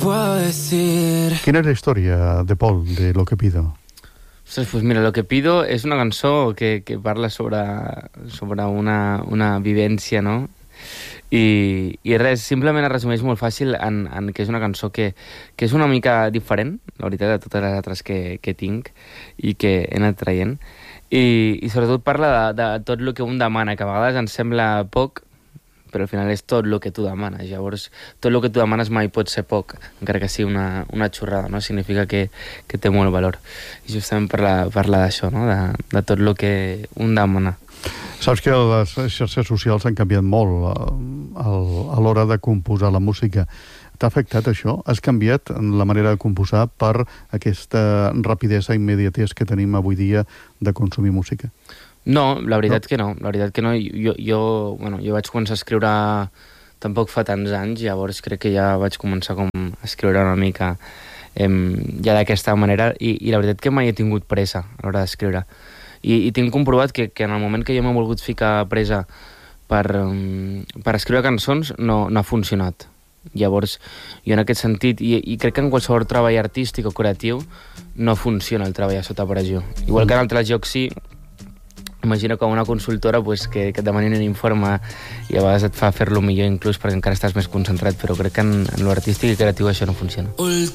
puedo decir. Quina és la història de Pol, de Lo que pido? Ostres, pues mira, Lo que pido és una cançó que parla sobre una vivència, no? I res, simplement es resumeix molt fàcil en que és una cançó que és una mica diferent, la veritat, de totes les altres que tinc i que he anat traient. I sobretot parla de tot el que un demana, que a vegades ens sembla poc, però al final és tot el que tu demanes. Llavors, tot el que tu demanes mai pot ser poc, encara que sigui una xorrada, no? Significa que té molt valor. I justament parla d'això, no? De tot el que un demana. Saps que les xarxes socials han canviat molt a l'hora de composar la música. T'ha afectat això? Has canviat la manera de composar per aquesta rapidesa i immediatesa que tenim avui dia de consumir música? No, la veritat que no. La veritat que no. Jo vaig començar a escriure tampoc fa tants anys, llavors crec que ja vaig començar com a escriure una mica ja d'aquesta manera i la veritat que mai he tingut pressa a l'hora d'escriure. I tinc comprovat que en el moment que jo m'he volgut ficar presa per escriure cançons no ha funcionat. Llavors, jo en aquest sentit, i crec que en qualsevol treball artístic o creatiu no funciona el treball sota pressió. Igual que en altres llocs sí, imagina com una consultora que et demanin un informe i a vegades et fa fer-lo millor inclús perquè encara estàs més concentrat, però crec que en l'artístic i creatiu això no funciona.